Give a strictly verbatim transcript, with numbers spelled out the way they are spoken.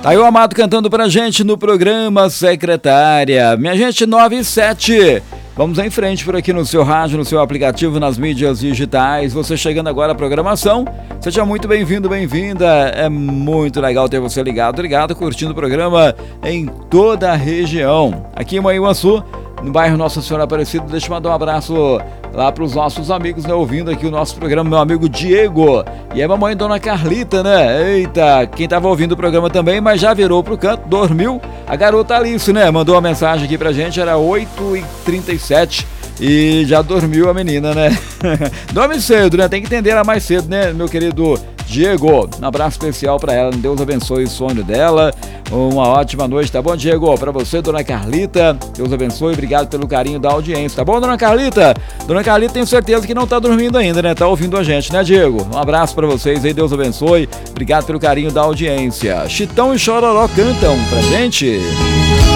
Aí o Amado cantando pra gente no programa Secretária. Minha gente, nove e sete. Vamos em frente por aqui no seu rádio, no seu aplicativo, nas mídias digitais. Você chegando agora à programação, seja muito bem-vindo, bem-vinda. É muito legal ter você ligado, ligado, curtindo o programa em toda a região. Aqui em Manhuaçu, no bairro Nossa Senhora Aparecida, deixa eu mandar um abraço lá para os nossos amigos, né, ouvindo aqui o nosso programa, meu amigo Diego e a mamãe Dona Carlita, né? Eita, quem tava ouvindo o programa também, mas já virou pro canto, dormiu, a garota Alice, né? Mandou uma mensagem aqui pra gente, era oito e trinta e sete e já dormiu a menina, né? Dorme cedo, né? Tem que entender ela mais cedo, né, meu querido Diego? Um abraço especial pra ela, Deus abençoe o sonho dela. Uma ótima noite, tá bom, Diego? Pra você, Dona Carlita, Deus abençoe, obrigado pelo carinho da audiência, tá bom, Dona Carlita? Dona Carlita, tenho certeza que não tá dormindo ainda, né? Tá ouvindo a gente, né, Diego? Um abraço pra vocês aí, Deus abençoe, obrigado pelo carinho da audiência. Chitão e Chororó cantam pra gente.